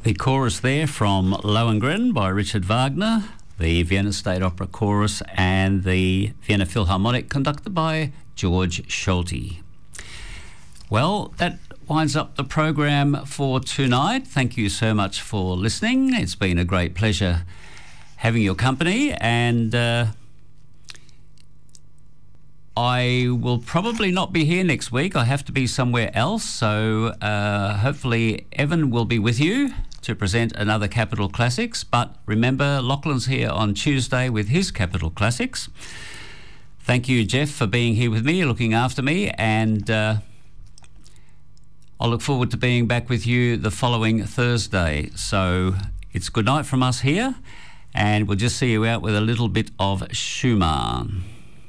The chorus there from Lohengrin by Richard Wagner, the Vienna State Opera Chorus, and the Vienna Philharmonic conducted by George Scholti. Well, that winds up the program for tonight. Thank you so much for listening. It's been a great pleasure having your company, and I will probably not be here next week. I have to be somewhere else, so hopefully Evan will be with you to present another Capital Classics. But remember, Lachlan's here on Tuesday with his Capital Classics. Thank you, Jeff, for being here with me, looking after me, and I'll look forward to being back with you the following Thursday. So it's good night from us here, and we'll just see you out with a little bit of Schumann.